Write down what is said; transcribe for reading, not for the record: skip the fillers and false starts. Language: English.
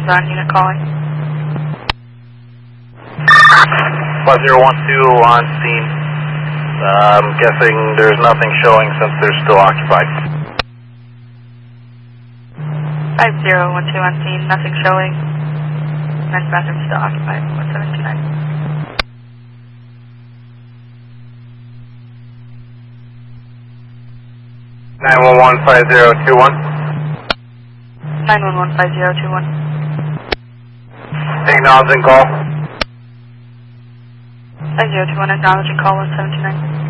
on unit calling. 5012 on scene. I'm guessing there's nothing showing since they're still occupied. 5012 on scene, nothing showing. Men's bathroom still occupied, 1729. 911-5021. 911-5021. Acknowledging call. 5021, acknowledging call 1729.